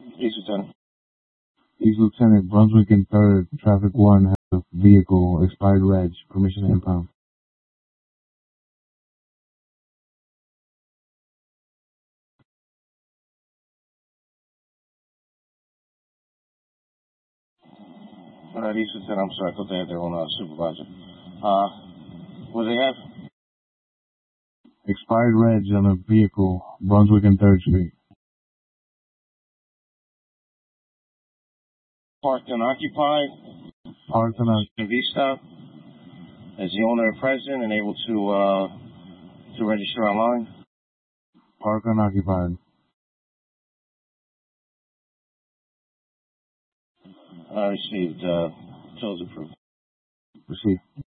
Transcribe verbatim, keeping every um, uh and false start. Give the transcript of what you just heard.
East Lieutenant. East Lieutenant, Brunswick and third, traffic one, has a vehicle, expired reg, permission to impound. All right, East Lieutenant, I'm sorry, I thought they had their own uh, supervisor. Uh, what do they have? Expired reg on a vehicle, Brunswick and third Street. Parked and occupied. Parked and occupied. Vista. Is the owner present and able to uh, to register online? Parked and occupied. I received uh, tolls approved. Received.